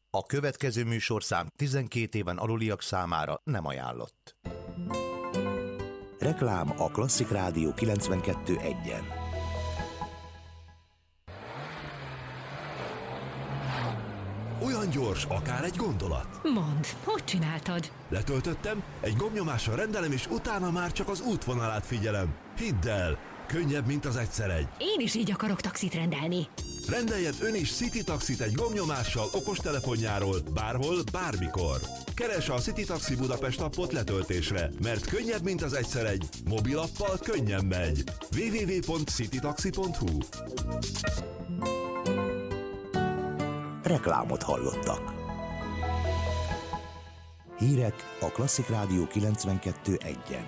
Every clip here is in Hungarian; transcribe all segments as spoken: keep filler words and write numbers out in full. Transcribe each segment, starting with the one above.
A következő műsorszám tizenkét éven aluliak számára nem ajánlott. Reklám a Klasszik Rádió kilencvenkettő egyen. Olyan gyors, akár egy gondolat. Mondd, hogy csináltad? Letöltöttem, egy gombnyomással rendelem, és utána már csak az útvonalát figyelem. Hidd el, könnyebb, mint az egyszer egy. Én is így akarok taxit rendelni. Rendeljen ön is City Taxit egy gombnyomással okostelefonjáról, bárhol, bármikor. Keresse a City Taxi Budapest appot letöltésre, mert könnyebb, mint az egyszer egy. Mobilappal könnyen megy. double-u double-u double-u pont citytaxi pont hu Reklámot hallottak. Hírek a Klasszik Rádió kilencvenkettő egyen.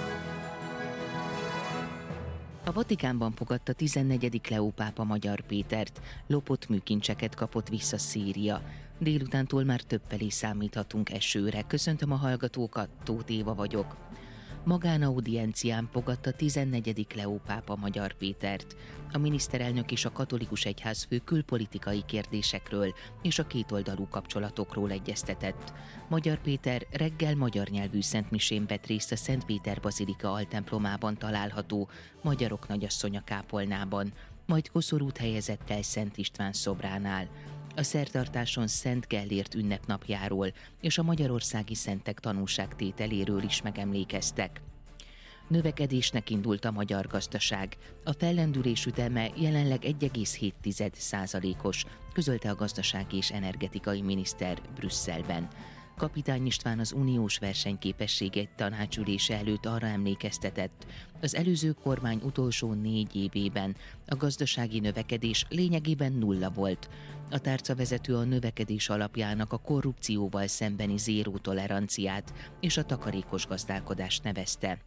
A Vatikánban fogadta tizennegyedik Leó pápa Magyar Pétert, lopott műkincseket kapott vissza Szíria. Délutántól már többfelé számíthatunk esőre. Köszöntöm a hallgatókat, Tóth Éva vagyok. Magánaudiencián fogadta tizennegyedik Leó pápa Magyar Pétert. A miniszterelnök és a katolikus egyházfő külpolitikai kérdésekről és a kétoldalú kapcsolatokról egyeztetett. Magyar Péter reggel magyar nyelvű szentmisén vett részt a Szent Péter Bazilika altemplomában található Magyarok Nagyasszonya kápolnában, majd koszorút helyezett el Szent István szobránál. A szertartáson Szent Gellért ünnepnapjáról és a magyarországi szentek tanúságtételéről is megemlékeztek. Növekedésnek indult a magyar gazdaság. A fellendülés üteme jelenleg egy egész hét százalékos, közölte a gazdasági és energetikai miniszter Brüsszelben. Kapitány István az uniós versenyképessége tanácsülése előtt arra emlékeztetett, az előző kormány utolsó négy évében a gazdasági növekedés lényegében nulla volt. A tárcavezető a növekedés alapjának a korrupcióval szembeni zéró toleranciát és a takarékos gazdálkodást nevezte.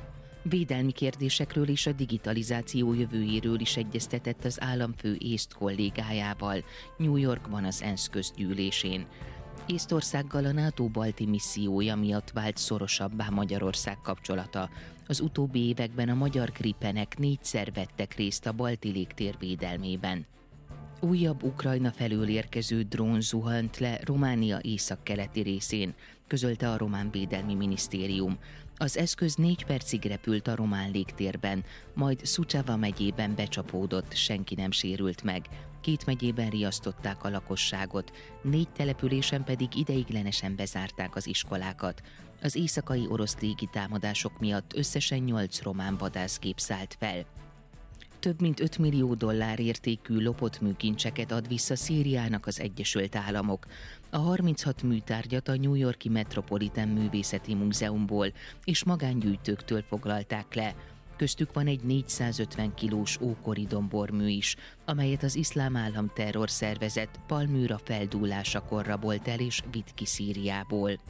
Védelmi kérdésekről és a digitalizáció jövőjéről is egyeztetett az államfő észt kollégájával New Yorkban az ENSZ közgyűlésén. Észtországgal a NATO balti missziója miatt vált szorosabbá Magyarország kapcsolata. Az utóbbi években a magyar gripenek négyszer vettek részt a balti légtér védelmében. Újabb Ukrajna felől érkező drón zuhant le Románia északkeleti részén, közölte a román védelmi minisztérium. Az eszköz négy percig repült a román légtérben, majd Suceava megyében becsapódott, senki nem sérült meg. Két megyében riasztották a lakosságot, négy településen pedig ideiglenesen bezárták az iskolákat. Az éjszakai orosz légitámadások miatt összesen nyolc román vadászgép szállt fel. Több mint öt millió dollár értékű lopott műkincseket ad vissza Szíriának az Egyesült Államok. A harminchat műtárgyat a New York-i Metropolitan Művészeti Múzeumból és magángyűjtőktől foglalták le. Köztük van egy négyszázötven kilós ókori dombormű is, amelyet az Iszlám Állam terrorszervezet Palmyra feldúlásakor rabolt el és vitt ki Szíriából.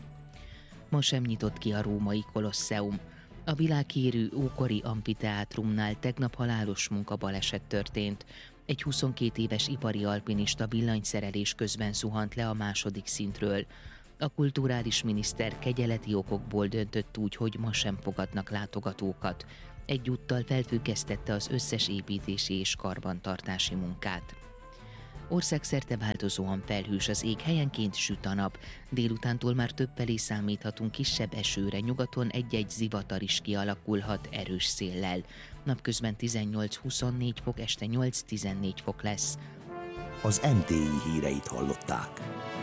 Ma sem nyitott ki a római Kolosseum. A világhírű ókori amfiteátrumnál tegnap halálos munkabaleset történt. Egy huszonkét éves ipari alpinista villanyszerelés közben zuhant le a második szintről. A kulturális miniszter kegyeleti okokból döntött úgy, hogy ma sem fogadnak látogatókat. Egyúttal felfüggesztette az összes építési és karbantartási munkát. Országszerte változóan felhős az ég, helyenként süt a nap. Délutántól már többfelé számíthatunk kisebb esőre, nyugaton egy-egy zivatar is kialakulhat erős széllel. Napközben tizennyolc-huszonnégy fok, este nyolc-tizennégy fok lesz. Az em té i híreit hallották.